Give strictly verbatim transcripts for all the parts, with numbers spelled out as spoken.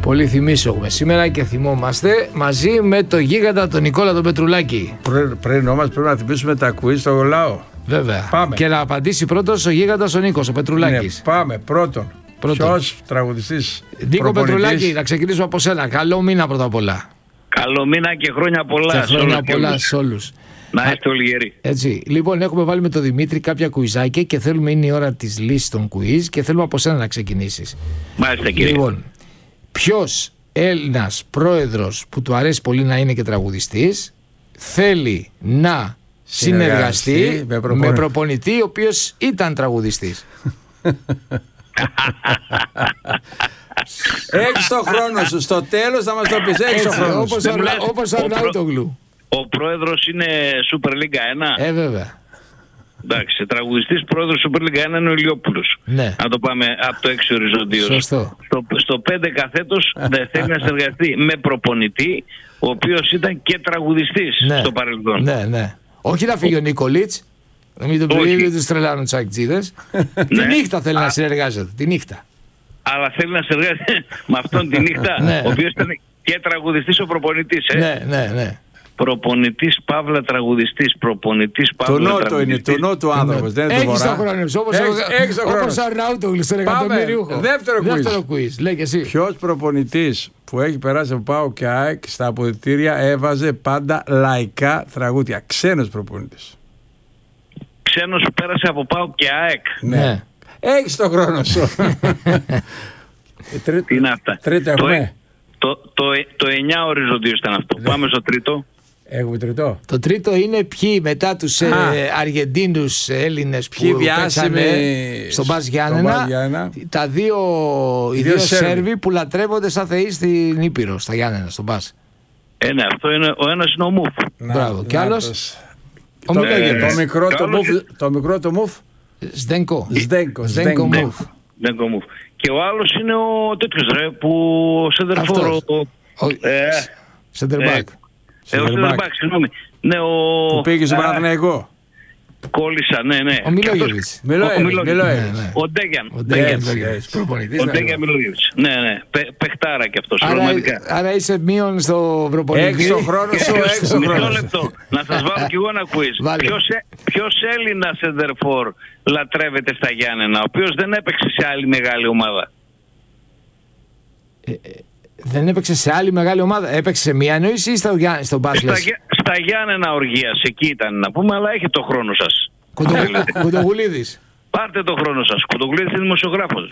Πολύ θυμίσουμε σήμερα και θυμόμαστε μαζί με το γίγαντα τον Νικόλα τον Πετρουλάκη. Πριν, πριν όμως πρέπει να θυμίσουμε τα quiz στο λαό. Βέβαια. Πάμε. Και να απαντήσει πρώτος ο γίγαντας ο Νίκος, ο Πετρουλάκης. Ναι, πάμε. Πρώτον. Ποιος τραγουδιστής? Νίκο Πετρουλάκη, να ξεκινήσουμε από σένα. Καλό μήνα πρώτα απ' όλα. Καλό μήνα και χρόνια πολλά. Και χρόνια πολλά σε όλους. Να είστε όλοι γεροί. Έτσι. Λοιπόν, έχουμε βάλει με τον Δημήτρη κάποια κουιζάκια και θέλουμε, είναι η ώρα της λύσης των quiz και θέλουμε από σένα να ξεκινήσεις. Μάλιστα, κύριε. Λοιπόν, ποιος Έλληνας πρόεδρος που του αρέσει πολύ να είναι και τραγουδιστής θέλει να συνεργαστεί, συνεργαστεί με, προπονη... με προπονητή ο οποίος ήταν τραγουδιστής? Έχεις το χρόνο σου, στο τέλος θα μας το πεις. Έχεις το χρόνο σου. Όπως ο Αρναούτογλου. Ο πρόεδρος είναι Super League ένα. Ε, βέβαια. Εντάξει, τραγουδιστής πρόεδρος Super League ένα είναι ο Ηλιόπουλος. Ναι. Να το πάμε από το έξι οριζοντίως. Σωστό. Στο, στο πέντε καθέτος δεν θέλει να συνεργαστεί με προπονητή ο οποίος ήταν και τραγουδιστής, ναι, στο παρελθόν. Ναι, ναι. Όχι να φύγει ο Νικολίτς. Να μην τον πει, δεν τους τρελάνουν τους ακτζίδες. Τη νύχτα θέλει να συνεργάζεται. Τη νύχτα. Αλλά θέλει να συνεργάζεται με αυτόν τη νύχτα, ναι, ο οποίος ήταν και τραγουδιστής ο προπονητής. Ε. Ναι, ναι, ναι. Προπονητής Παύλα τραγουδιστής, προπονητής Παύλα τραγουδιστής. Το νότο είναι, το νότο άνθρωπος, δεν είναι το βορρά. Έχεις το χρόνο σου, όπως ο Αρναούτογλου στον εκατομμυριούχο. Δεύτερο quiz. Δεύτερο quiz, λέει και εσύ. Ποιος προπονητής που έχει περάσει από ΠΑΟΚ και ΑΕΚ στα αποδυτήρια έβαζε πάντα λαϊκά τραγούδια? Ξένος προπονητής. Ξένος που πέρασε από ΠΑΟΚ και ΑΕΚ. Ναι. Έχεις το χρόνο σου. Τι είναι αυτά? Τρίτο έχουμε. Το, το, το εννιά οριζοντίος ήταν αυτό. Ναι. Πάμε στο τρίτο. Έχουμε τρίτο. Το τρίτο είναι ποιοι μετά τους ε, Αργεντίνους Έλληνες που παίξανε στον Μπας Γιάννενα, τα δύο, οι δύο Σέρβοι που λατρεύονται σαν θεοί στην Ήπειρο, στα Γιάννενα, στον Μπας. Ε, ναι, αυτό είναι, ο ένας είναι ο Μουφ. Μπράβο. Κι άλλος ο το, ε, το, μικρό το, μουφ, το μικρό το Μουφ. Σδένκο. Σδένκο. Σδένκο Μουφ. Μουφ. Και ο άλλος είναι ο τέτοιος ρε, που ο Σέντερφορ. Σέντερμπακ. Ε, ο Σέντερμπακ, συγγνώμη. Ναι, ο... Που πήγε στο Παναθηναϊκό. Κόλλησα, ναι, ναι. Ο Μιλόγεβιτς. Ο Ντέγιαν. Ο Ντέγιαν. Προπονητής. Ο Ντέγιαν Μιλόγεβιτς. Ναι, ναι. Παιχτάρα κι αυτός. Άρα είσαι μείον στο προπονητή. Έχεις το χρόνο σου, έχεις το χρόνο σου. Να σας βάλω κι εγώ ένα quiz. Ποιος Έλληνας σεντερφόρ λατρεύεται στα Γιάννενα, ο οποίος δεν έπαιξε σε άλλη μεγάλη ομάδα? Δεν έπαιξε σε άλλη μεγάλη ομάδα. Έπαιξε σε μία εννοήση ή στον Μπάσλες? Στα, στα Γιάννενα οργίας, εκεί ήταν να πούμε, αλλά έχετε το χρόνο σας. Κοντογουλίδης. Πάρτε το χρόνο σας. Κοντογουλίδης είναι δημοσιογράφος.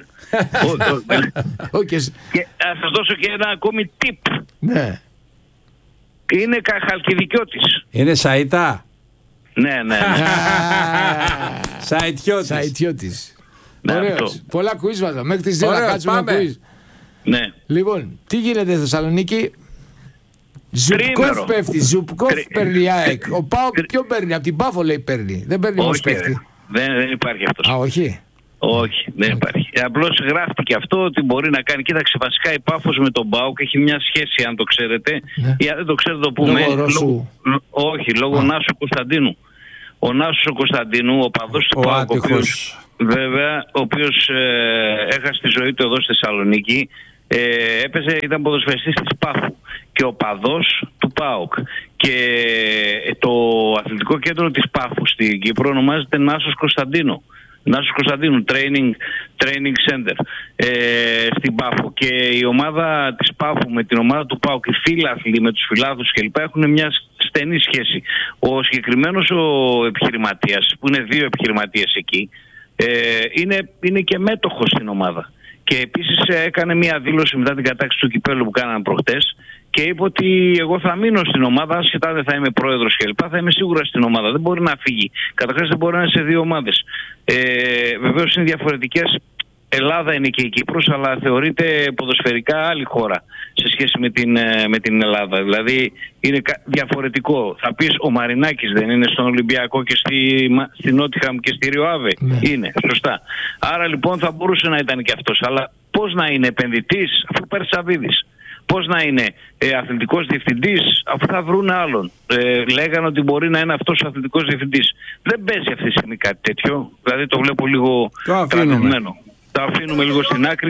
Και θα σας δώσω και ένα ακόμη tip. Ναι. Είναι Χαλκιδικιώτης. Είναι Σαΐτα. Ναι, ναι. Σαΐτιώτης. Σαΐτιώτης. Ωραίος. Πολλά quiz βάζα. Μέχρι τις δύο να κάτσουμε ένα quiz. Ναι. Λοιπόν, τι γίνεται στη Θεσσαλονίκη? Ζουπκόφ πέφτει, Ζουπκόφ παίρνει η ΑΕΚ. Ο ΠΑΟΚ ποιο παίρνει? Από την Πάφο λέει παίρνει. Δεν παίρνει όμως παίκτη. Δεν, δεν υπάρχει αυτός. Α, όχι. Όχι, δεν okay. υπάρχει. Απλώς γράφτηκε αυτό ότι μπορεί να κάνει. Κοίταξε, βασικά η Πάφος με τον ΠΑΟΚ έχει μια σχέση, αν το ξέρετε. Ναι. Ή αν δεν το ξέρετε, το πούμε. Λόγω Ρώσου. Λόγω, όχι, λόγω Νάσου Κωνσταντίνου. Ο Νάσος ο Κωνσταντίνου, ο παδός του ΠΑΟΚ, ο οποίος, βέβαια, ο οποίος ε, έχασε τη ζωή του εδώ στη Θεσσαλονίκη. Ε, έπαιζε, ήταν ποδοσφαιριστής της Πάφου και ο παδός του ΠΑΟΚ, και το αθλητικό κέντρο της Πάφου στην Κύπρο ονομάζεται Νάσος Κωνσταντίνου. Νάσος Κωνσταντίνου Training, training Center ε, στην Πάφο, και η ομάδα της Πάφου με την ομάδα του ΠΑΟΚ, οι φίλαθλοι με τους φιλάθλους κλπ. Έχουν μια στενή σχέση. Ο συγκεκριμένος ο επιχειρηματίας, που είναι δύο επιχειρηματίες εκεί, ε, είναι, είναι και μέτοχος στην ομάδα. Και επίσης έκανε μια δήλωση μετά την κατάκτηση του κυπέλλου που κάνανε προχτές και είπε ότι εγώ θα μείνω στην ομάδα, ασχετά δεν θα είμαι πρόεδρος κλπ. Θα είμαι σίγουρα στην ομάδα. Δεν μπορεί να φύγει. Καταρχάς δεν μπορεί να είναι σε δύο ομάδες. Ε, βεβαίως είναι διαφορετικές. Ελλάδα είναι και η Κύπρος, αλλά θεωρείται ποδοσφαιρικά άλλη χώρα σε σχέση με την, με την Ελλάδα. Δηλαδή είναι διαφορετικό. Θα πεις ο Μαρινάκης δεν είναι στον Ολυμπιακό και στη, στη Νότιχαμ και στη Ριοάβε? Ναι. Είναι, σωστά. Άρα λοιπόν θα μπορούσε να ήταν και αυτός. Αλλά πώς να είναι επενδυτής αφού παίρνει Σαββίδης? Πώς να είναι ε, αθλητικός διευθυντής αφού θα βρουν άλλον? Ε, λέγανε ότι μπορεί να είναι αυτός ο αθλητικός διευθυντής. Δεν παίζει αυτή τη στιγμή κάτι τέτοιο. Δηλαδή το βλέπω λίγο κρατημένο. Τα αφήνουμε λίγο στην άκρη.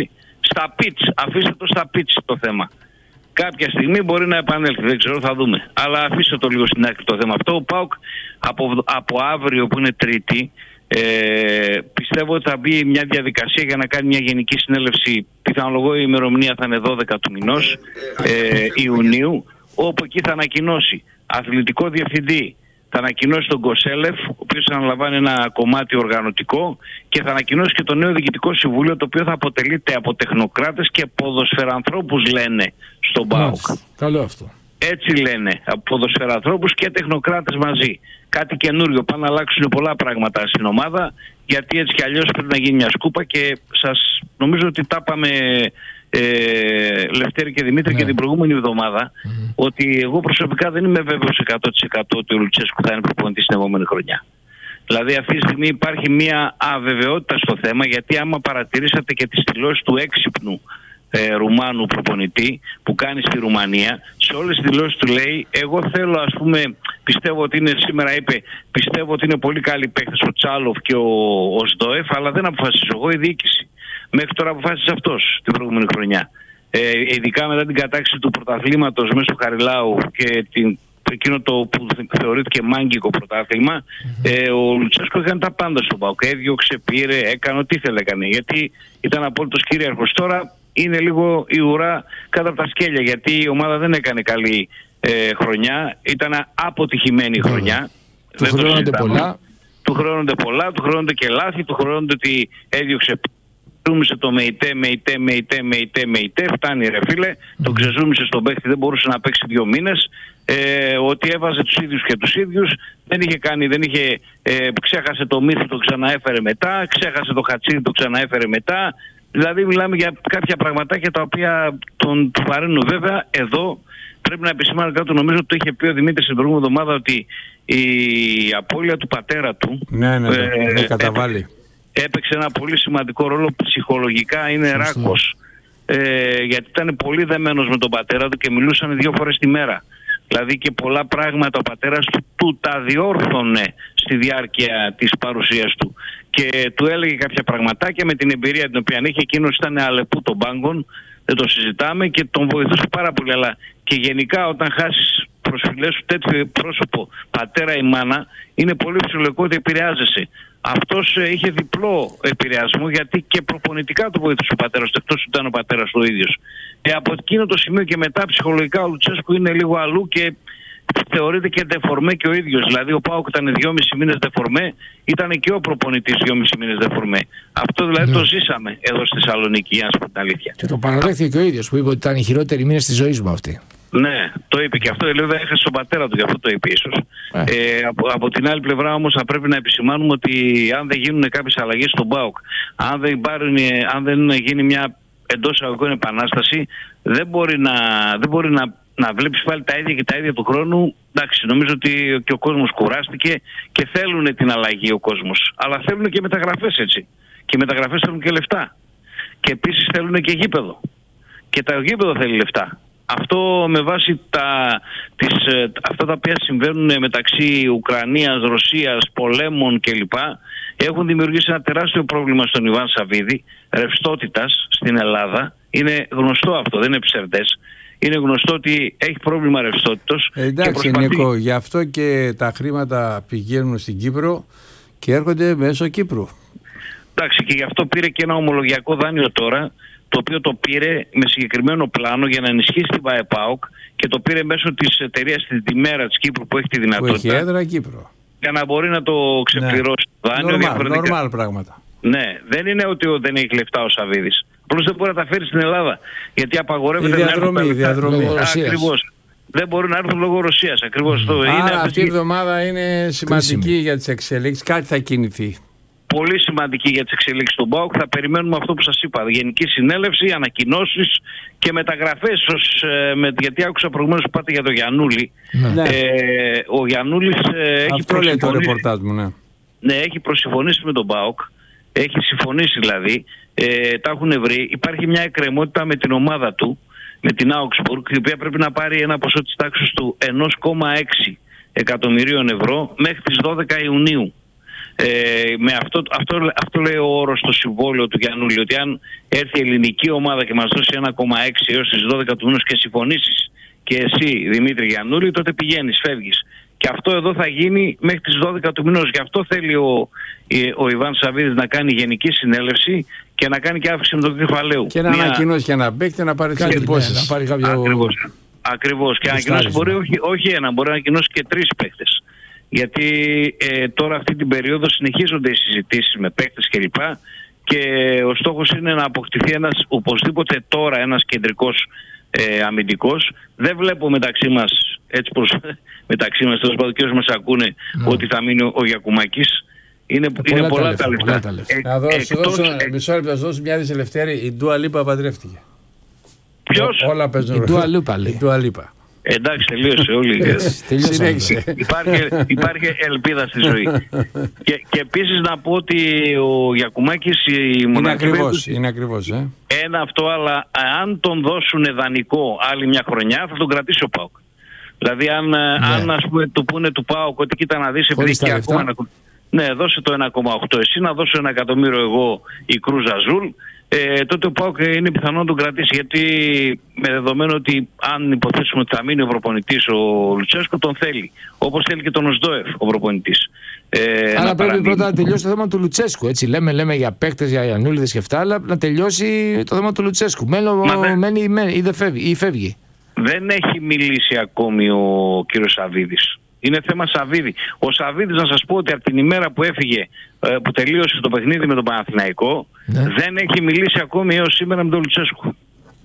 στα πιτς, αφήστε το στα πιτς το θέμα. Κάποια στιγμή μπορεί να επανέλθει, δεν ξέρω, θα δούμε. Αλλά αφήστε το λίγο στην άκρη το θέμα αυτό. Ο ΠΑΟΚ από, από αύριο που είναι Τρίτη, ε, πιστεύω ότι θα μπει μια διαδικασία για να κάνει μια γενική συνέλευση. Πιθανολογώ η ημερομηνία θα είναι δώδεκα του μηνός ε, Ιουνίου, όπου εκεί θα ανακοινώσει αθλητικό διευθυντή, θα ανακοινώσει τον Κοσέλεφ, ο οποίος θα αναλαμβάνει ένα κομμάτι οργανωτικό, και θα ανακοινώσει και το νέο διοικητικό συμβούλιο, το οποίο θα αποτελείται από τεχνοκράτες και ποδοσφαιρανθρώπους, λένε στον ΠΑΟΚ. Καλό αυτό. Έτσι λένε, από ποδοσφαιρανθρώπους και τεχνοκράτες μαζί. Κάτι καινούριο, πάνε να αλλάξουν πολλά πράγματα στην ομάδα, γιατί έτσι κι αλλιώς πρέπει να γίνει μια σκούπα, και σας νομίζω ότι τα είπαμε, Ε, Λευτέρη και Δημήτρη, ναι, και την προηγούμενη εβδομάδα, mm. ότι εγώ προσωπικά δεν είμαι βέβαιος εκατό τοις εκατό ότι ο Λουτσέσκου θα είναι προπονητής την επόμενη χρονιά. Δηλαδή αυτή τη στιγμή υπάρχει μια αβεβαιότητα στο θέμα, γιατί άμα παρατηρήσατε και τις δηλώσεις του έξυπνου ε, Ρουμάνου προπονητή που κάνει στη Ρουμανία, σε όλες τις δηλώσεις του λέει, εγώ θέλω, ας πούμε, πιστεύω ότι είναι, σήμερα είπε, πιστεύω ότι είναι πολύ καλοί παίκτες ο Τσάλοφ και ο, ο Σντόεφ, αλλά δεν αποφασίζω εγώ, η διοίκηση. Μέχρι τώρα αποφάσισε αυτός την προηγούμενη χρονιά. Ε, ειδικά μετά την κατάκτηση του πρωταθλήματος μέσω του Χαριλάου και την, εκείνο το που θεωρήθηκε μάγκικο πρωτάθλημα, mm-hmm. ε, ο Λουτσέσκο έκανε τα πάντα στον ΠΑΟΚ. Έδιωξε, πήρε, έκανε ό,τι ήθελε, έκανε. Γιατί ήταν απόλυτος κυρίαρχος. Τώρα είναι λίγο η ουρά κάτω από τα σκέλια, γιατί η ομάδα δεν έκανε καλή ε, χρονιά. Ήταν αποτυχημένη mm-hmm. χρονιά. Του χρεώνονται πολλά. Του χρεώνονται πολλά, του χρεώνονται και λάθη, του χρεώνονται ότι έδιωξε. Ξεζούμισε το ΜΕΙΤΕ, ΜΕΙΤΕ, ΜΕΙΤΕ, ΜΕΙΤΕ, ΜΕΙΤΕ, φτάνει ρε φίλε, mm. τον ξεζούμισε στον παίχτη, δεν μπορούσε να παίξει δύο μήνες, ε, ότι έβαζε τους ίδιους και τους ίδιους, δεν είχε κάνει, δεν είχε, ε, ξέχασε το Μύθι, το ξαναέφερε μετά, ξέχασε το Χατσίδι, το ξαναέφερε μετά, δηλαδή μιλάμε για κάποια πραγματάκια τα οποία τον βαρύνουν. Βέβαια εδώ πρέπει να επισημάνω κάτι, νομίζω ότι το είχε πει ο Δημήτρης την προηγούμενη εβδομάδα, ότι η απώλεια του πατέρα του, ναι, ναι, ναι, ε, ναι, καταβάλει. Έπαιξε ένα πολύ σημαντικό ρόλο, ψυχολογικά είναι ράκος, ε, γιατί ήταν πολύ δεμένος με τον πατέρα του και μιλούσαν δύο φορές τη μέρα. Δηλαδή και πολλά πράγματα ο πατέρας του, του τα διόρθωνε στη διάρκεια της παρουσίας του και του έλεγε κάποια πραγματάκια με την εμπειρία την οποία είχε. Εκείνος ήταν αλεπού των μπάγκων, δεν το συζητάμε, και τον βοηθούσε πάρα πολύ. Αλλά και γενικά όταν χάσεις προσφυλές σου τέτοιο πρόσωπο, πατέρα ή μάνα, είναι πολύ φυσιολογικό ότι επηρεάζεσαι. Αυτός ε, είχε διπλό επηρεασμό, γιατί και προπονητικά του βοήθησε ο πατέρας του, εκτός ήταν ο πατέρας του ο ίδιος. Ε, από εκείνο το σημείο και μετά ψυχολογικά ο Λουτσέσκου είναι λίγο αλλού και θεωρείται και ντεφορμέ και ο ίδιος. Δηλαδή ο ΠΑΟΚ ήταν δυόμισι μήνες ντεφορμέ, ήταν και ο προπονητής δυόμισι μήνες ντεφορμέ. Αυτό δηλαδή ναι. το ζήσαμε εδώ στη Θεσσαλονίκη, αν σου πω την αλήθεια. Και το παραδέχθηκε και ο ίδιος που είπε ότι ήταν οι χειρότεροι μήνες της ζωής μου αυτοί. Ναι, το είπε και αυτό. Λέει, έχασε τον πατέρα του, γι' αυτό το είπε ίσως. Ε. Ε, από, από την άλλη πλευρά όμως θα πρέπει να επισημάνουμε ότι αν δεν γίνουν κάποιες αλλαγές στον ΠΑΟΚ, αν δεν, πάρουν, αν δεν γίνει μια εντός εισαγωγικών επανάσταση, δεν μπορεί να, δεν μπορεί να, να βλέπεις πάλι τα ίδια και τα ίδια του χρόνου. Εντάξει, νομίζω ότι και ο κόσμος κουράστηκε και θέλουν την αλλαγή ο κόσμος. Αλλά θέλουν και μεταγραφές, έτσι. Και οι μεταγραφές θέλουν και λεφτά. Και επίσης θέλουν και γήπεδο. Και το γήπεδο θέλει λεφτά. Αυτό με βάση τα, τις, αυτά τα οποία συμβαίνουν μεταξύ Ουκρανίας, Ρωσίας, πολέμων κλπ. Έχουν δημιουργήσει ένα τεράστιο πρόβλημα στον Ιβάν Σαββίδη ρευστότητας στην Ελλάδα. Είναι γνωστό αυτό, δεν είναι ψευδές. Είναι γνωστό ότι έχει πρόβλημα ρευστότητος. Εντάξει, προσπαθεί... Νίκο, γι' αυτό και τα χρήματα πηγαίνουν στην Κύπρο και έρχονται μέσω Κύπρου. Εντάξει, και γι' αυτό πήρε και ένα ομολογιακό δάνειο τώρα, το οποίο το πήρε με συγκεκριμένο πλάνο για να ενισχύσει την ΠΑΕΠΑΟΚ και το πήρε μέσω της εταιρείας τη Μέρα της Κύπρου που έχει τη δυνατότητα. Που έχει έδρα Κύπρο. Για να μπορεί να το ξεπληρώσει. Ναι. Δάνειο, Νορμάλ πράγματα. Ναι, δεν είναι ότι δεν έχει λεφτά ο Σαββίδης. Απλώς δεν μπορεί να τα φέρει στην Ελλάδα. Γιατί απαγορεύεται η διαδρομή, να έρθουν. Η διαδρομή. Ακριβώς. Δεν μπορούν να έρθουν λόγω Ρωσίας. Ακριβώς. Mm. Άρα είναι αυτή η εβδομάδα είναι σημαντική κρίσιμη για τις εξελίξεις. Κάτι θα κινηθεί. Πολύ σημαντική για τις εξελίξεις του ΠΑΟΚ. Θα περιμένουμε αυτό που σας είπα. Γενική συνέλευση, ανακοινώσεις και μεταγραφές. Ως, ε, με, γιατί άκουσα προηγουμένως που πάτε για τον Γιαννούλη. Ναι. Ε, ο Γιαννούλης ε, έχει προσυμφωνήσει. Το ρεπορτάζ μου, ναι. Ναι, έχει προσυμφωνήσει με τον ΠΑΟΚ. Έχει συμφωνήσει δηλαδή. Ε, τα έχουν βρει. Υπάρχει μια εκκρεμότητα με την ομάδα του, με την Augsburg, η οποία πρέπει να πάρει ένα ποσό της τάξης του ένα κόμμα έξι εκατομμυρίων ευρώ μέχρι τις δώδεκα Ιουνίου. Ε, με αυτό, αυτό, αυτό λέει ο όρος στο συμβόλαιο του Γιαννούλη, ότι αν έρθει η ελληνική ομάδα και μας δώσει ένα κόμμα έξι έως τις δώδεκα του μήνους και συμφωνήσεις και εσύ Δημήτρη Γιαννούλη, τότε πηγαίνεις, φεύγεις. Και αυτό εδώ θα γίνει μέχρι τις δώδεκα του μηνός. Γι' αυτό θέλει ο, ο Ιβάν Σαββίδης να κάνει γενική συνέλευση και να κάνει και αύξηση με τον κεφαλαίου. Και να Μια... ανακοινώσει και ένα παίκτη να πάρει κάτι εντυπώσεις. Ναι, να πάρει κάποιο... Ακριβώς. Ακριβώς. Και ανακοινώσει μπορεί όχι, όχι ένα, μπορεί να ανακοινώσει και τρεις παίκτες. Γιατί ε, τώρα αυτή την περίοδο συνεχίζονται οι συζητήσεις με παίκτες κλπ. Και ο στόχος είναι να αποκτηθεί ένας, οπωσδήποτε τώρα ένας κεντρικός ε, αμυντικός. Δεν βλέπω μεταξύ μας, έτσι προς, μεταξύ μας, τέλος πάντων και όσοι μας ακούνε, mm. ότι θα μείνει ο, ο Γιακουμάκης. Είναι, είναι πολλά, πολλά τα λεφτά. λεφτά. Ε, να δώσω, εκτός, δώσω, ε, μισό λεπτό, δώσω μια δισελευτέρη. Η Ντούα Λίπα παντρεύτηκε. Ποιος? Όλα παίζουν. Η Ντούα Λίπα λέει. Η Ντούα Λίπα. Εντάξει, τελείωσε όλοι. Συνέχισε. Υπάρχει, υπάρχει ελπίδα στη ζωή. και, και επίσης να πω ότι ο Γιακουμάκης είναι ακριβώς, είναι ακριβώς, ε. Ένα αυτό, αλλά αν τον δώσουν δανεικό άλλη μια χρονιά θα τον κρατήσει ο ΠΑΟΚ. Δηλαδή αν, ναι. αν ας πούμε του πούνε του ΠΑΟΚ ότι κοίτα να δεις επειδή και ακόμα να... Ναι, δώσε το ένα κόμμα οκτώ εσύ, να δώσω ένα εκατομμύριο εγώ η Κρούζα Ζουλ. Ε, τότε ο ΠΑΟΚ είναι πιθανό να τον κρατήσει, γιατί με δεδομένο ότι αν υποθέσουμε ότι θα μείνει ο προπονητής ο Λουτσέσκο, τον θέλει, όπως θέλει και τον Οσδόεφ ο προπονητής. Ε, αλλά πρέπει παραμείνει. Πρώτα να τελειώσει το θέμα του Λουτσέσκου, έτσι λέμε, λέμε για παίκτες, για Ιαννούλιδες και αυτά, αλλά να τελειώσει το θέμα του Λουτσέσκου. Μένω, δεν... μένει ή, δεν φεύγει, ή φεύγει. Δεν έχει μιλήσει ακόμη ο κύριος Σαββίδης. Είναι θέμα Σαββίδη. Ο Σαββίδης, να σας πω ότι από την ημέρα που έφυγε, που τελείωσε το παιχνίδι με τον Παναθηναϊκό, ναι. δεν έχει μιλήσει ακόμη έως σήμερα με τον Λουτσέσκου.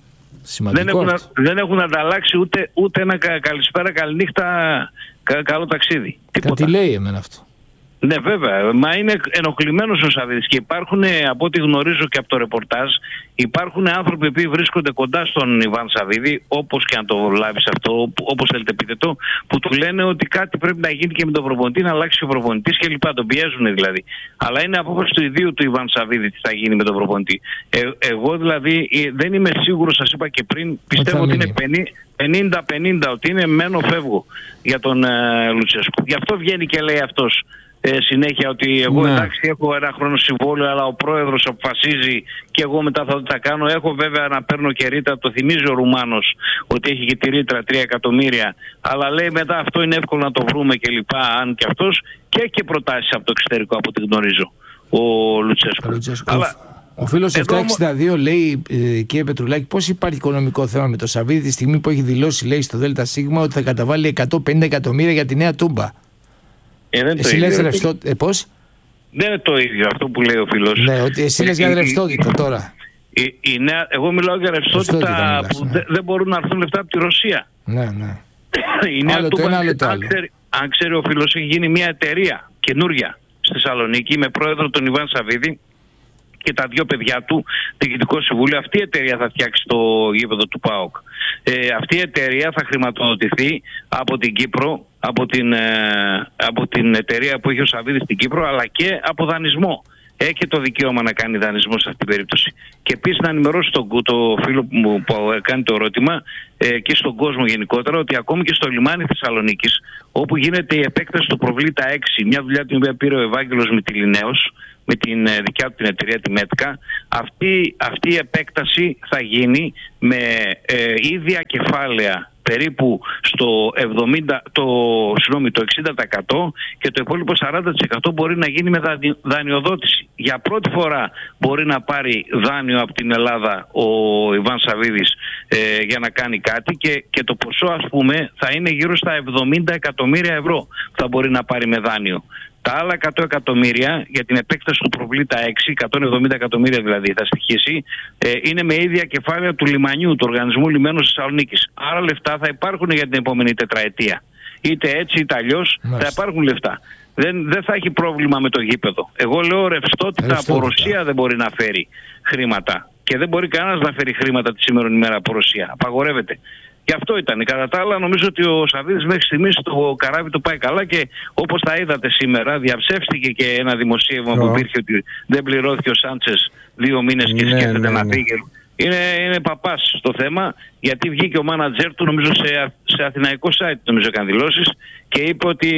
Δεν έχουν, δεν έχουν ανταλλάξει ούτε, ούτε ένα καλησπέρα, καληνύχτα, κα, καλό ταξίδι. Κάτι λέει εμένα αυτό. Ναι, βέβαια. Μα είναι ενοχλημένος ο Σαββίδης και υπάρχουν, από ό,τι γνωρίζω και από το ρεπορτάζ, υπάρχουν άνθρωποι που βρίσκονται κοντά στον Ιβάν Σαββίδη, όπως και αν το λάβεις αυτό, όπως θέλετε πείτε το, που του λένε ότι κάτι πρέπει να γίνει και με τον προπονητή, να αλλάξει ο προπονητής κλπ. Τον πιέζουν δηλαδή. Αλλά είναι απόφαση του ιδίου του Ιβάν Σαββίδη τι θα γίνει με τον προπονητή. Ε, εγώ δηλαδή δεν είμαι σίγουρος, σας είπα και πριν, πιστεύω ότι είναι πενήντα πενήντα, ότι είναι μένω φεύγω για τον ε, Λουτσέσκου. Γι' αυτό βγαίνει και λέει αυτός. Ε, συνέχεια ότι εγώ ναι. εντάξει έχω ένα χρόνο συμβόλαιο, αλλά ο πρόεδρος αποφασίζει και εγώ μετά θα δω τι θα κάνω. Έχω βέβαια να παίρνω και ρήτρα, το θυμίζει ο Ρουμάνος ότι έχει και τη ρήτρα τρία εκατομμύρια, αλλά λέει μετά αυτό είναι εύκολο να το βρούμε και λοιπά, αν και αυτός, και έχει και προτάσεις από το εξωτερικό από ό,τι γνωρίζω ο Λουτσέσκο. Αλλά... Ο φίλος επτακόσια εξήντα δύο λέει, ε, κύριε Πετρουλάκη, πώς υπάρχει οικονομικό θέμα με το Σαββίδη τη στιγμή που έχει δηλώσει, λέει, στο ΔΣ ότι θα καταβάλει εκατόν πενήντα εκατομμύρια για τη νέα Τούμπα. Ε, δεν εσύ λες ρευστό... ε, πώς? Δεν είναι το ίδιο αυτό που λέει ο φίλος. Ναι, ότι εσύ λες για ρευστότητα τώρα. Η, η, η νέα, εγώ μιλάω για ρευστότητα που ναι. δεν δε μπορούν να έρθουν λεφτά από τη Ρωσία. Ναι, ναι. Η νέα Τούμπα, αν, αν, ξέρει, αν ξέρει ο φίλος, έχει γίνει μια εταιρεία καινούρια στη Θεσσαλονίκη με πρόεδρο τον Ιβάν Σαββίδη και τα δύο παιδιά του, διοικητικό συμβούλιο. Αυτή η εταιρεία θα φτιάξει το γήπεδο του ΠΑΟΚ. Ε, αυτή η εταιρεία θα χρηματοδοτηθεί από την Κύπρο, από την, ε, από την εταιρεία που έχει ο Σαββίδης στην Κύπρο, αλλά και από δανεισμό. Έχει το δικαίωμα να κάνει δανεισμό σε αυτή την περίπτωση. Και επίσης να ενημερώσει τον, το φίλο μου που κάνει το ερώτημα ε, και στον κόσμο γενικότερα, ότι ακόμη και στο λιμάνι Θεσσαλονίκης, όπου γίνεται η επέκταση του Προβλήτα έξι, μια δουλειά την οποία πήρε ο Ευάγγελος Μητυλινέος, με την δικιά του την εταιρεία, τη ΜΕΤΚΑ, αυτή, αυτή η επέκταση θα γίνει με ε, ίδια κεφάλαια περίπου στο, εβδομήντα, το, συγγνώμη, το εξήντα τοις εκατό και το υπόλοιπο σαράντα τοις εκατό μπορεί να γίνει με δανειοδότηση. Για πρώτη φορά μπορεί να πάρει δάνειο από την Ελλάδα ο Ιβάν Σαββίδης ε, για να κάνει κάτι και, και το ποσό, ας πούμε, θα είναι γύρω στα εβδομήντα εκατομμύρια ευρώ που θα μπορεί να πάρει με δάνειο. Τα άλλα εκατό εκατομμύρια για την επέκταση του Προβλήτα έξι, εκατόν εβδομήντα εκατομμύρια δηλαδή θα στοιχήσει, ε, είναι με ίδια κεφάλαια του λιμανιού, του Οργανισμού Λιμένου Θεσσαλονίκης. Άρα λεφτά θα υπάρχουν για την επόμενη τετραετία. Είτε έτσι είτε αλλιώς θα υπάρχουν λεφτά. Δεν, δεν θα έχει πρόβλημα με το γήπεδο. Εγώ λέω ρευστότητα από Ρωσία δεν μπορεί να φέρει χρήματα. Και δεν μπορεί κανένας να φέρει χρήματα τη σήμερα ημέρα από Ρωσία. Απαγορεύεται. Και αυτό ήταν. Κατά τα άλλα, νομίζω ότι ο Σαββίδης μέχρι στιγμής το καράβι του πάει καλά και όπως τα είδατε σήμερα, διαψεύστηκε και ένα δημοσίευμα oh. που υπήρχε ότι δεν πληρώθηκε ο Σάντσες δύο μήνες και ναι, σκέφτεται ναι, ναι. να φύγει είναι, είναι παπάς στο θέμα, γιατί βγήκε ο μάνατζερ του, νομίζω σε, σε αθηναϊκό site, νομίζω έκανε δηλώσεις και είπε ότι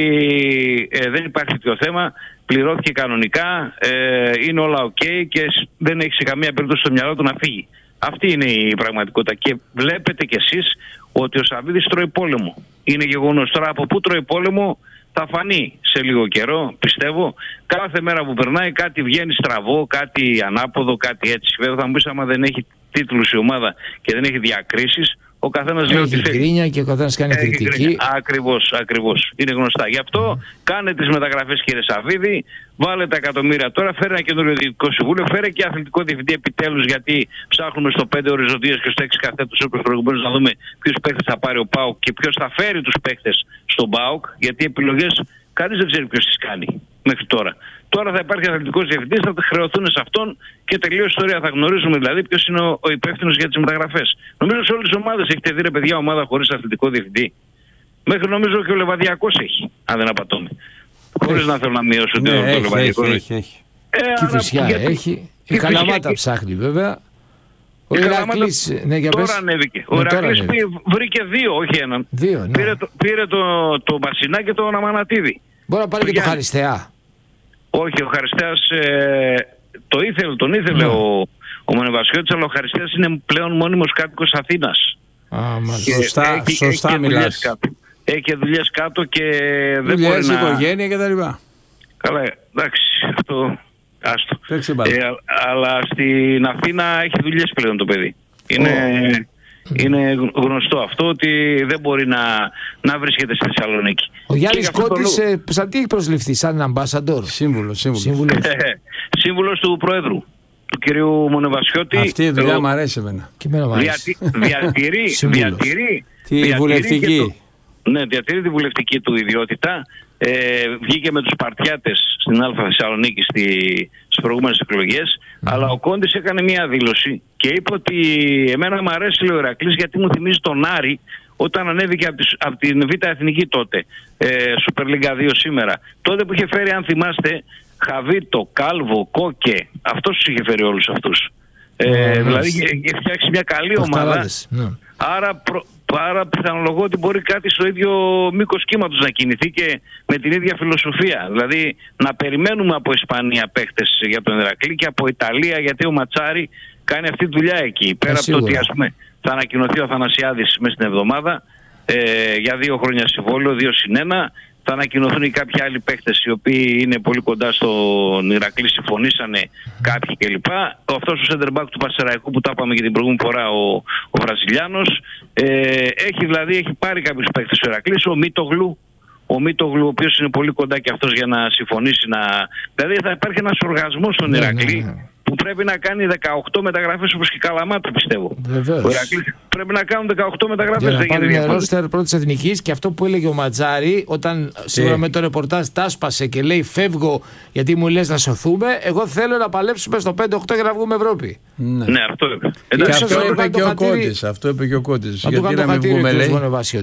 ε, δεν υπάρχει τέτοιο θέμα, πληρώθηκε κανονικά, ε, είναι όλα ok και δεν έχει σε καμία περίπτωση στο μυαλό του να φύγει. Αυτή είναι η πραγματικότητα και βλέπετε κι εσείς ότι ο Σαββίδης τρώει πόλεμο. Είναι γεγονός. Τώρα από πού τρώει πόλεμο θα φανεί σε λίγο καιρό, πιστεύω. Κάθε μέρα που περνάει κάτι βγαίνει στραβό, κάτι ανάποδο, κάτι έτσι. Βέβαια θα μου πεις, άμα δεν έχει τίτλους η ομάδα και δεν έχει διακρίσεις, ο καθένας λέει ότι θέλει. Γκρίνια και ο καθένας κάνει έχει κριτική. Γκρίνια. Ακριβώς, ακριβώς. Είναι γνωστά. Γι' αυτό mm. κάνε τις μεταγραφές, κύριε Σαββίδη, βάλε τα εκατομμύρια τώρα, φέρε ένα καινούριο διοικητικό συμβούλιο, φέρε και αθλητικό διευθυντή επιτέλους, γιατί ψάχνουμε στο πέντε οριζοντίες και στο έξι καθέτους όπως προηγουμένως να δούμε ποιους παίκτες θα πάρει ο ΠΑΟΚ και ποιος θα φέρει τους παίκτες στον ΠΑΟΚ, γιατί επιλογές κανείς δεν ξέρει ποιος τις κάνει μέχρι τώρα. Τώρα θα υπάρχει αθλητικός διευθυντής, θα χρεωθούν σε αυτόν και τελείω ιστορία. Θα γνωρίζουμε δηλαδή ποιος είναι ο, ο υπεύθυνος για τις μεταγραφές. Νομίζω σε όλες τις ομάδες έχετε δει, ρε παιδιά, ομάδα χωρίς αθλητικό διευθυντή. Μέχρι νομίζω και ο Λεβαδιακός έχει, αν δεν απατώμε. Χωρίς να θέλω να μειώσω ναι, το, έχει, το Λεβαδιακό. Έχει, έχει, έχει. Ε, και φυσικά γιατί... έχει. Η Καλαμάτα έχει... ψάχνει βέβαια. Ο Ηρακλής, ναι, τώρα ανέβηκε. Ο Ηρακλής βρήκε δύο, όχι έναν. Δύο, ναι. Πήρε το, πήρε το, το Μπασινά και το Αμανατίδη. Μπορεί να πάρει και το Χαριστεά. Όχι, ο Χαριστέας ε, το ήθελε, τον ήθελε ναι. ο, ο Μονεβασιώτης, αλλά ο Χαριστέας είναι πλέον μόνιμος κάτοικος Αθήνας. Α, σωστά, έχει, σωστά έχει μιλάς. Κάτω. Έχει και δουλειές κάτω και δεν δουλειές, μπορεί να... οικογένεια και τα λοιπά. Καλά, εντάξει, αυτό άστο. Ε, αλλά στην Αθήνα έχει δουλειές πλέον το παιδί. Είναι... Oh. Είναι γνωστό αυτό ότι δεν μπορεί να, να βρίσκεται στη Θεσσαλονίκη. Ο Γιάννης Κώτης λόγο... σαν τι έχει προσληφθεί, σαν ambassador? Σύμβουλος, σύμβουλος. Σύμβουλος. Σύμβουλος του Προέδρου, του κυρίου Μονεβασιώτη. Αυτή η δουλειά μου αρέσει εμένα. Διατη... Διατηρεί, διατηρεί, τη διατηρεί βουλευτική. Το... Ναι, διατηρεί τη βουλευτική του ιδιότητα. Ε, βγήκε με τους Σπαρτιάτες στην Α Θεσσαλονίκη στη, στις προηγούμενες εκλογές, mm. αλλά ο Κόντης έκανε μια δήλωση και είπε ότι εμένα μου αρέσει ο Ηρακλής γιατί μου θυμίζει τον Άρη όταν ανέβηκε από, τις, από την Β' Εθνική τότε, ε, Super League δύο σήμερα. Τότε που είχε φέρει, αν θυμάστε, Χαβίτο, Κάλβο, Κόκε, αυτός τους είχε φέρει όλους αυτούς. Ε, mm. Δηλαδή είχε φτιάξει μια καλή ομάδα. Mm. Άρα, προ, άρα πιθανολογώ ότι μπορεί κάτι στο ίδιο μήκος κύματος να κινηθεί και με την ίδια φιλοσοφία. Δηλαδή να περιμένουμε από Ισπανία παίχτες για τον Ηρακλή και από Ιταλία, γιατί ο Ματσάρη κάνει αυτή τη δουλειά εκεί. Πέρα από το ότι, ας πούμε, θα ανακοινωθεί ο Αθανασιάδης μέσα στην εβδομάδα ε, για δύο χρόνια συμβόλαιο, δύο συν ένα. Θα ανακοινωθούν και κάποιοι άλλοι παίχτες οι οποίοι είναι πολύ κοντά στον Ηρακλή, συμφωνήσανε κάποιοι κλπ. Αυτός ο center back του Πασεραϊκού που τα είπαμε και την προηγούμενη φορά, ο, ο Βραζιλιάνος, ε, έχει δηλαδή έχει πάρει κάποιους παίχτες ο Ηρακλής, ο Μίτογλου, ο Μίτογλου, ο οποίος είναι πολύ κοντά και αυτός για να συμφωνήσει. Να... Δηλαδή θα υπάρχει ένας οργασμός στον Ηρακλή. Ναι, ναι, ναι. που πρέπει να κάνει δεκαοκτώ μεταγραφές όπως και η Καλαμάτα, πιστεύω. Βεβαίως. Ο Ηρακλής πρέπει να κάνουν δεκαοκτώ μεταγραφές. Για να πάρουν ρόστερ πρώτης εθνικής, και αυτό που έλεγε ο Ματζάρη όταν σίγουρα με το ρεπορτάζ τάσπασε και λέει φεύγω γιατί μου λες να σωθούμε, εγώ θέλω να παλέψουμε στο πέντε οκτώ για να βγούμε Ευρώπη. Ναι, ναι αυτό είπε. Εντάξει, αυτό, είπε και ο Κόντης, αυτό είπε και ο Κόντης. Γιατί να μην βγούμε, λέει.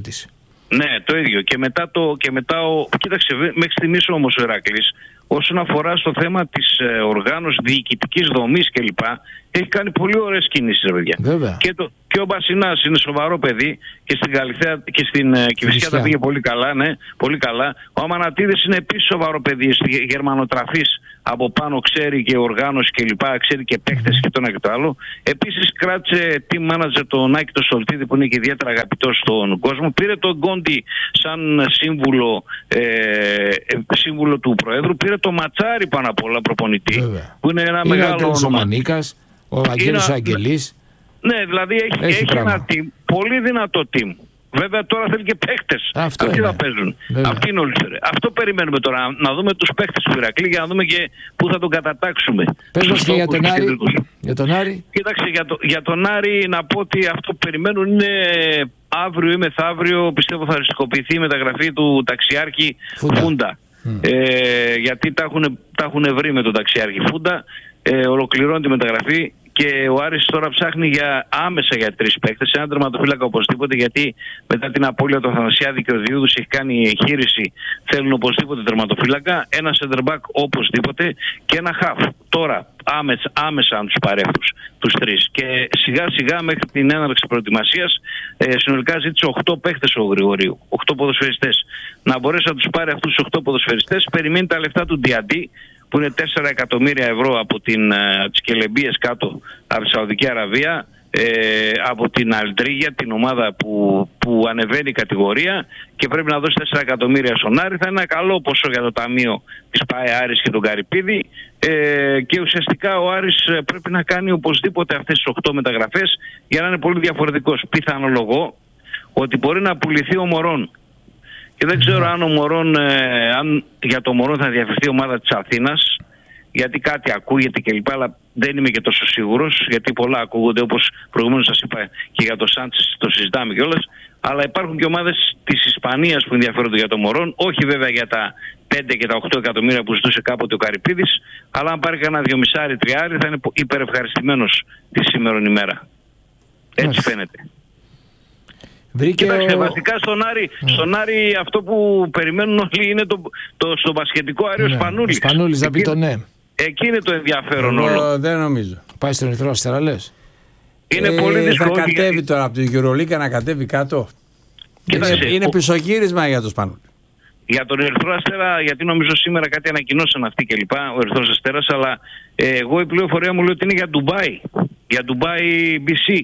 Ναι, το ίδιο. Και μετά, το, και μετά ο... Κοίταξε, μέχρι στιγμής όμως ο Ηρακλής, όσον αφορά στο θέμα της ε, οργάνωσης, διοικητικής δομής κλπ, έχει κάνει πολύ ωραίες κινήσεις, παιδιά. Και, το, και ο Μπασινάς είναι σοβαρό παιδί και στην Καλυθέα και στην ε, Κηφισιά τα πήγε πολύ καλά, ναι, πολύ καλά. Ο Αμανατίδης είναι επίσης σοβαρό παιδί, στη γερμανοτραφής από πάνω, ξέρει και οργάνωση κλπ, ξέρει και παίχτες mm-hmm. και το ένα και το άλλο. Επίσης κράτησε team manager τον Άκη το Στολτίδη που είναι και ιδιαίτερα αγαπητός στον κόσμο. Πήρε τον Γκόντι σαν σύμβουλο, ε, σύμβουλο του Προέδρου. Πήρε το Ματσάρι πάνω απ' όλα προπονητή, βέβαια, που είναι ένα είναι μεγάλο όνομα. Ο Αγγέλος Αγγελής. Ναι, δηλαδή έχει, έχει, έχει ένα team, πολύ δυνατό team. Βέβαια τώρα θέλει και παίχτες. Αυτό αυτοί είναι. Θα παίζουν. Αυτοί είναι όλοι. Αυτό περιμένουμε τώρα. Να δούμε τους παίχτες του Ηρακλή για να δούμε και πού θα τον κατατάξουμε. Πες μας και για τον Άρη. Για τον Άρη. Κοίταξε, για, το, για τον Άρη να πω ότι αυτό που περιμένουν είναι αύριο ή μεθαύριο, πιστεύω θα ριστικοποιηθεί η μεταγραφή του ταξιάρχη Φούντα. Φούντα. Mm. Ε, γιατί τα έχουν, τα έχουν βρει με τον ταξιάρχη Φούντα. Ε, ολοκληρώνει τη μεταγραφή και ο Άρης τώρα ψάχνει για, άμεσα για τρεις παίκτες, έναν τερματοφύλακα οπωσδήποτε, γιατί μετά την απώλεια του Αθανασιάδη και ο Διούδους έχει κάνει εγχείρηση, θέλουν οπωσδήποτε τερματοφύλακα, ένα center back οπωσδήποτε και ένα half. Τώρα άμεσα, άμεσα αν τους πάρει αυτούς τους τρεις. Και σιγά σιγά μέχρι την έναρξη προετοιμασίας ε, συνολικά ζήτησε οκτώ παίκτες ο Γρηγορίου, οκτώ ποδοσφαιριστές. Να μπορέσει να τους πάρει αυτούς τους οκτώ ποδοσφαιριστές, περιμένει τα λεφτά του Διαντή, που είναι τέσσερα εκατομμύρια ευρώ από την, τις Κελεμπίες κάτω από τη Σαουδική Αραβία, ε, από την Αλτρίγια, την ομάδα που, που ανεβαίνει η κατηγορία, και πρέπει να δώσει τέσσερα εκατομμύρια στον Άρη. Θα είναι ένα καλό ποσό για το ταμείο της ΠΑΕ Άρης και τον Καρυπίδη, ε, και ουσιαστικά ο Άρης πρέπει να κάνει οπωσδήποτε αυτές τις οκτώ μεταγραφές για να είναι πολύ διαφορετικός. Πιθανολογώ ότι μπορεί να πουληθεί ο Μωρόν. Και δεν ξέρω αν, ο Μωρόν, ε, αν για το Μωρόν θα διαφερθεί η ομάδα της Αθήνας, γιατί κάτι ακούγεται κλπ. Αλλά δεν είμαι και τόσο σίγουρος, γιατί πολλά ακούγονται, όπως προηγουμένως σας είπα και για το Σάντσες, το συζητάμε κιόλας. Αλλά υπάρχουν και ομάδες της Ισπανίας που ενδιαφέρονται για το Μωρόν, όχι βέβαια για τα πέντε και τα οκτώ εκατομμύρια που ζητούσε κάποτε ο Καρυπίδης, αλλά αν πάρει κανένα δυομισάρι τριάρι θα είναι υπερευχαριστημένος τη σήμερον ημέρα. Έτσι φαίνεται. Βρήκε Κοιτάξτε, ο... βασικά στον Άρη, mm. στον Άρη αυτό που περιμένουν όλοι είναι το, το, στο μπασκετικό Άρη, ναι, ο Σπανούλης. Ο Σπανούλης να πει το ναι. Εκεί είναι το ενδιαφέρον Εγώ, όλο. δεν νομίζω. Πάει στον Ερυθρό Αστέρα, λες. Είναι ε, πολύ δύσκολο. Θα κατέβει γιατί... τώρα από την Euroleague να κατέβει κάτω. Κοίταξε, είναι ο... πισωγύρισμα για τον Σπανούλη. Για τον Ερυθρό Αστέρα, γιατί νομίζω σήμερα κάτι ανακοινώσαν αυτοί κλπ. Ο Ερυθρός Αστέρας, αλλά ε, εγώ η πληροφορία μου λέει ότι είναι για Ντουμπάι. Για Ντουμπάι μπι σι.